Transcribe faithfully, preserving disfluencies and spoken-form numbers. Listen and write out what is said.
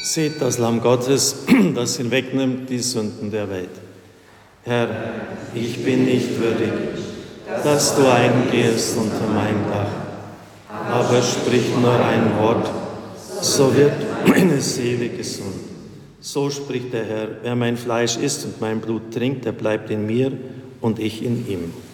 Seht das Lamm Gottes, das hinwegnimmt die Sünden der Welt. Herr, ich bin nicht würdig, dass du eingehst unter mein Dach, aber sprich nur ein Wort, so wird meine Seele gesund. So spricht der Herr, wer mein Fleisch isst und mein Blut trinkt, der bleibt in mir und ich in ihm.